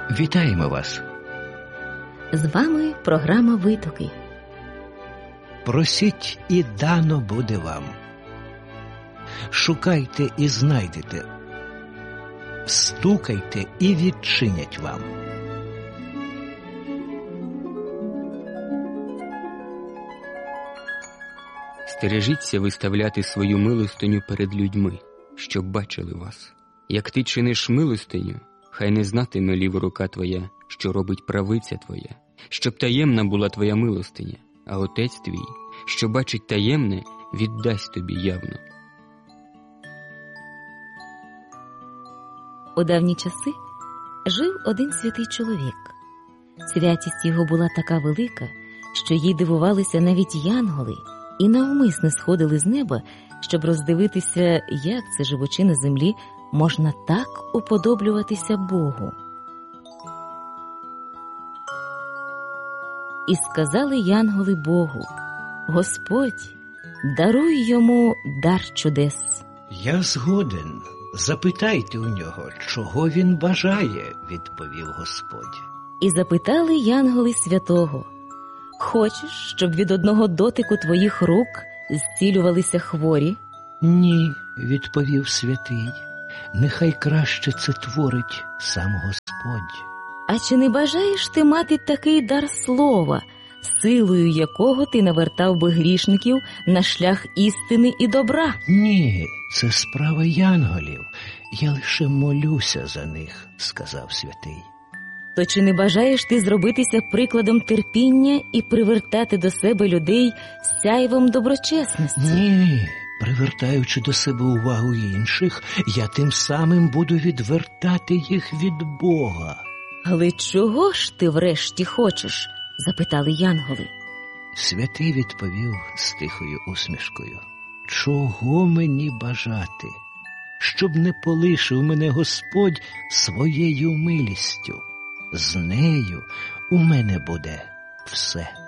Вітаємо вас! З вами програма «Витоки». Просіть, і дано буде вам. Шукайте і знайдете. Стукайте, і відчинять вам. Стережіться виставляти свою милостиню перед людьми, щоб бачили вас. Як ти чиниш милостиню, хай не знатиме ліва рука твоя, що робить правиця твоя, щоб таємна була твоя милостиня, а Отець твій, що бачить таємне, віддасть тобі явно. У давні часи жив один святий чоловік. Святість його була така велика, що їй дивувалися навіть янголи і навмисне сходили з неба, щоб роздивитися, як це, живучи на землі, можна так уподоблюватися Богу. І сказали янголи Богу: «Господь, даруй йому дар чудес». Я згоден. Запитайте у нього, чого він бажає, відповів Господь. І запитали янголи святого: «Хочеш, щоб від одного дотику твоїх рук зцілювалися хворі?» Ні, відповів святий. Нехай краще це творить сам Господь. «А чи не бажаєш ти мати такий дар слова, силою якого ти навертав би грішників на шлях істини і добра?» Ні, це справа янголів. Я лише молюся за них, сказав святий. «То чи не бажаєш ти зробитися прикладом терпіння і привертати до себе людей сяйвом доброчесності?» Ні, привертаючи до себе увагу інших, я тим самим буду відвертати їх від Бога. «Але чого ж ти врешті хочеш?» – запитали янголи. Святий відповів з тихою усмішкою: «Чого мені бажати? Щоб не полишив мене Господь своєю милістю. З нею у мене буде все».